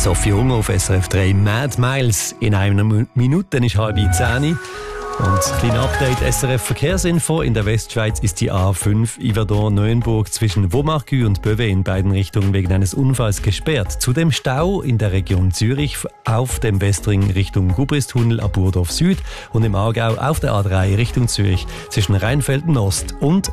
Sophie Unger auf SRF 3. Mad Miles in einer Minute ist 9:30. Und kleines Update, SRF Verkehrsinfo. In der Westschweiz ist die A5 Yverdon-Neuenburg zwischen Vaumarcus und Beauvais in beiden Richtungen wegen eines Unfalls gesperrt. Zudem Stau in der Region Zürich auf dem Westring Richtung Gubristunnel ab Burdorf Süd und im Aargau auf der A3 Richtung Zürich zwischen Rheinfelden Ost und